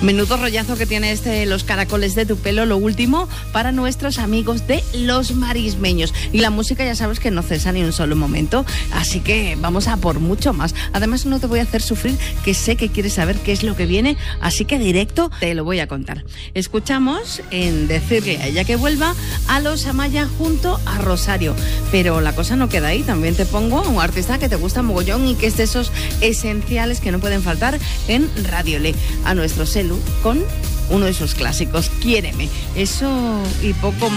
Menudo rollazo que tiene Los caracoles de tu pelo, lo último para nuestros amigos de Los Marismeños. Y la música ya sabes que no cesa ni un solo momento, así que vamos a por mucho más. Además no te voy a hacer sufrir, que sé que quieres saber qué es lo que viene, así que directo te lo voy a contar. Escuchamos en Decirle a ella que vuelva a Los Amaya junto a Rosario. Pero la cosa no queda ahí, también te pongo un artista que te gusta mogollón y que es de esos esenciales que no pueden faltar en Radio Le, a nuestro Celu, con uno de sus clásicos, Quiéreme. Eso y poco